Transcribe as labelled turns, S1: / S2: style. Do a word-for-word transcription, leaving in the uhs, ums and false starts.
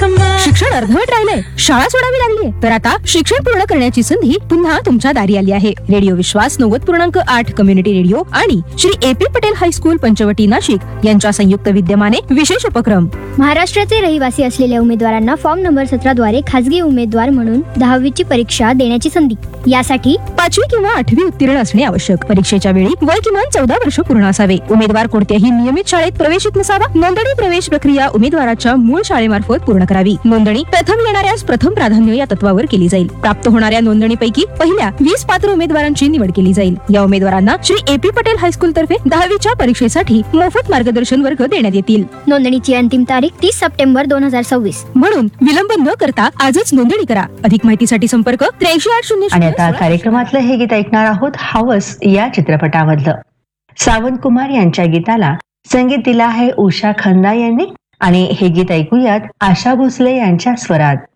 S1: शिक्षण अर्धवट राहिलंय, शाळा सोडावी लागलीये, तर आता शिक्षण पूर्ण करण्याची संधी पुन्हा तुमच्या दारी आली आहे. रेडिओ विश्वास नव्वद पूर्णांक आठ कम्युनिटी रेडिओ आणि Shri A P Patel high school Panchavati Nashik यांच्या संयुक्त विद्यमाने विशेष उपक्रम.
S2: महाराष्ट्राचे रहिवासी असलेल्या उमेदवारांना फॉर्म नंबर सतरा द्वारे खासगी उमेदवार म्हणून दहावीची परीक्षा देण्याची संधी. यासाठी
S1: पाचवी किंवा आठवी उत्तीर्ण असणे आवश्यक. परीक्षेच्या वेळी वय किमान चौदा वर्ष पूर्ण असावे. उमेदवार कोणत्याही नियमित शाळेत प्रवेशित नसावा. नोंदणी प्रवेश प्रक्रिया उमेदवाराच्या मूळ शाळेमार्फत पूर्ण करावी. नोंदणी प्रथम येणाऱ्यास प्रथम प्राधान्य या तत्वावर केली जाईल. प्राप्त होणाऱ्या नोंदणीपैकी पहिल्या वीस पात्र उमेदवारांची निवड केली जाईल. या उमेदवारांना Shri A P Patel high school तर्फे दहावीच्या परीक्षेसाठी मोफत मार्गदर्शन वर्ग देण्यात येतील.
S2: नोंदणीची अंतिम तारीख तीस सप्टेंबर दोन हजार सव्वीस.
S1: म्हणून विलंब न करता आजच नोंदणी करा. अधिक माहितीसाठी संपर्क त्र्याऐंशी आठ शून्य.
S3: आणि आता कार्यक्रमातलं हे गीत ऐकणार आहोत हवस या चित्रपटामधलं. सावंत कुमार यांच्या गीताला संगीत दिलं आहे उषा खन्ना यांनी आणि हे गीत ऐकूयात आशा भोसले यांच्या स्वरात.